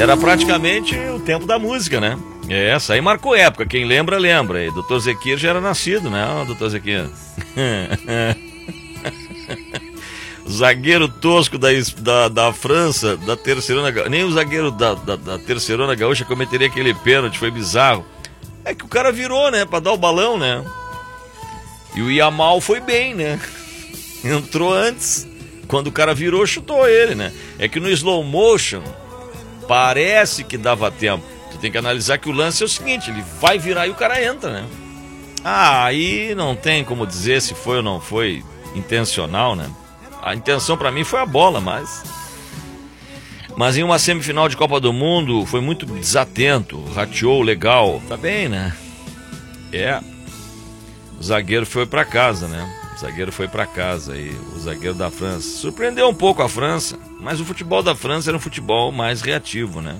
Era praticamente o tempo da música, né? Essa aí marcou época, quem lembra, lembra. E Dr. Zequir já era nascido, né? Ó, Dr. Zequir. Zagueiro tosco da França, da Terceirona Gaúcha. Nem o zagueiro da Terceirona Gaúcha cometeria aquele pênalti, foi bizarro. É que o cara virou, né? Pra dar o balão, né? E o Yamal foi bem, né? Entrou antes. Quando o cara virou, chutou ele, né? É que no slow motion parece que dava tempo. Tu tem que analisar que o lance é o seguinte, ele vai virar e o cara entra, né? Ah, aí não tem como dizer se foi ou não foi intencional, né? A intenção pra mim foi a bola, mas em uma semifinal de Copa do Mundo foi muito desatento, rateou legal, tá bem, né? O zagueiro foi pra casa, né? O zagueiro foi pra casa aí, o zagueiro da França. Surpreendeu um pouco a França, mas o futebol da França era um futebol mais reativo, né?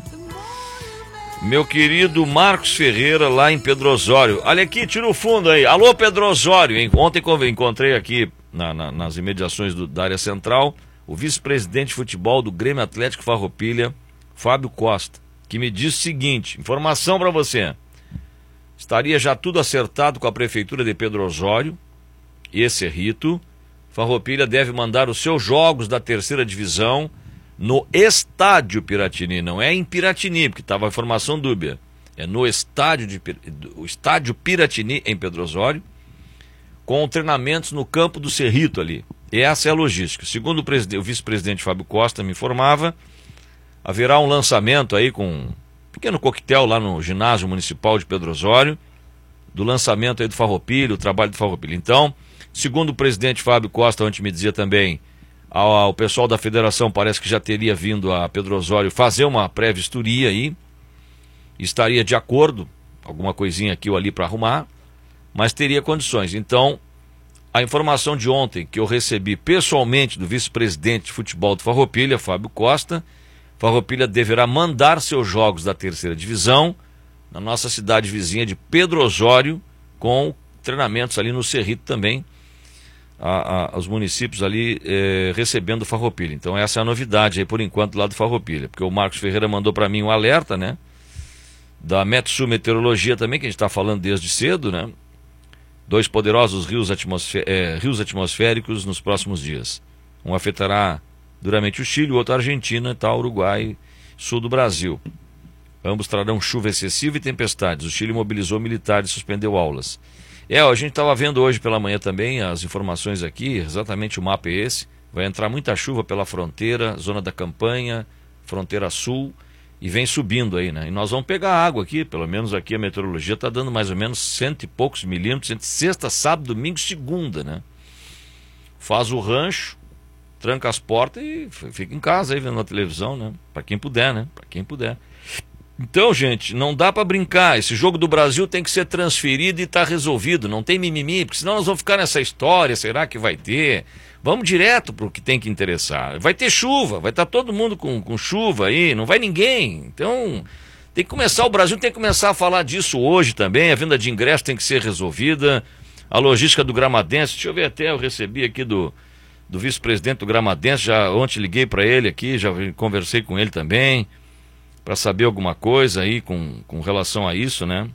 Meu querido Marcos Ferreira, lá em Pedro Osório. Olha aqui, tira o fundo aí. Alô, Pedro Osório. Ontem encontrei aqui nas imediações da área central o vice-presidente de futebol do Grêmio Atlético Farroupilha, Fábio Costa, que me disse o seguinte, informação para você. Estaria já tudo acertado com a prefeitura de Pedro Osório. Esse é rito. Farroupilha deve mandar os seus jogos da terceira divisão no estádio Piratini, não é em Piratini, porque estava a informação dúbia. É no estádio Piratini, em Pedro Osório, com treinamentos no campo do Cerrito ali. Essa é a logística. Segundo o vice-presidente Fábio Costa me informava, haverá um lançamento aí com um pequeno coquetel lá no ginásio municipal de Pedro Osório, do lançamento aí do Farroupilha, o trabalho do Farroupilha. Então, segundo o presidente Fábio Costa, ontem me dizia também, o pessoal da federação parece que já teria vindo a Pedro Osório fazer uma pré-vistoria aí, estaria de acordo, alguma coisinha aqui ou ali para arrumar, mas teria condições. Então, a informação de ontem que eu recebi pessoalmente do vice-presidente de futebol do Farroupilha, Fábio Costa, Farroupilha deverá mandar seus jogos da terceira divisão na nossa cidade vizinha de Pedro Osório, com treinamentos ali no Cerrito também, os municípios ali recebendo o Farroupilha. Então essa é a novidade aí por enquanto lá do Farroupilha, porque o Marcos Ferreira mandou para mim um alerta, né, da Metsul Meteorologia também, que a gente está falando desde cedo, né, 2 poderosos rios atmosféricos nos próximos dias. Um afetará duramente o Chile, o outro a Argentina, e tal, Uruguai, sul do Brasil. Ambos trarão chuva excessiva e tempestades. O Chile mobilizou militares e suspendeu aulas. A gente estava vendo hoje pela manhã também as informações aqui, exatamente o mapa é esse. Vai entrar muita chuva pela fronteira, zona da campanha, fronteira sul, e vem subindo aí, né? E nós vamos pegar água aqui, pelo menos aqui a meteorologia está dando mais ou menos 100 e poucos milímetros, entre sexta, sábado, domingo e segunda, né? Faz o rancho, tranca as portas e fica em casa aí vendo a televisão, né? Para quem puder, né? Para quem puder. Então, gente, não dá para brincar. Esse jogo do Brasil tem que ser transferido e tá resolvido. Não tem mimimi, porque senão nós vamos ficar nessa história. Será que vai ter? Vamos direto pro que tem que interessar. Vai ter chuva, vai estar todo mundo com chuva aí, não vai ninguém. Então, tem que começar, o Brasil tem que começar a falar disso hoje também. A venda de ingresso tem que ser resolvida. A logística do Gramadense, deixa eu ver até, eu recebi aqui do vice-presidente do Gramadense, já ontem liguei para ele aqui, já conversei com ele também, para saber alguma coisa aí com relação a isso, né?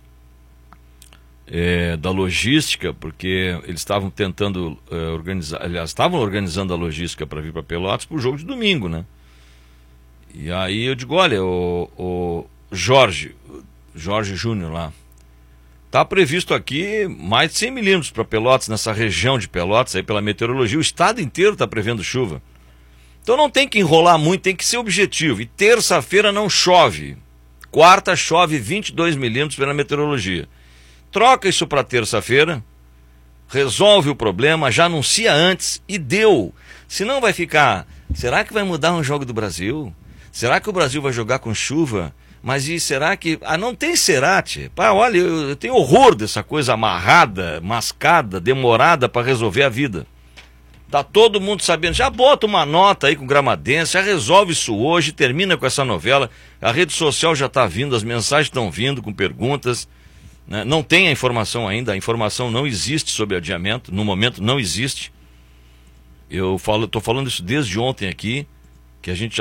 Da logística, porque eles estavam tentando organizar, aliás, estavam organizando a logística para vir para Pelotas para o jogo de domingo, né? E aí eu digo, olha, o Jorge Júnior lá, tá previsto aqui mais de 100 milímetros para Pelotas, nessa região de Pelotas, aí pela meteorologia, o estado inteiro está prevendo chuva. Então não tem que enrolar muito, tem que ser objetivo. E terça-feira não chove. Quarta chove 22 milímetros pela meteorologia. Troca isso para terça-feira, resolve o problema, já anuncia antes e deu. Senão vai ficar, será que vai mudar um jogo do Brasil? Será que o Brasil vai jogar com chuva? Mas e será que... não tem será, tchê. Olha, eu tenho horror dessa coisa amarrada, mascada, demorada para resolver a vida. Tá todo mundo sabendo, já bota uma nota aí com o Gramadense, já resolve isso hoje, termina com essa novela, a rede social já está vindo, as mensagens estão vindo com perguntas, né? Não tem a informação ainda, a informação não existe sobre adiamento, no momento não existe. Eu estou falando isso desde ontem aqui, que a gente já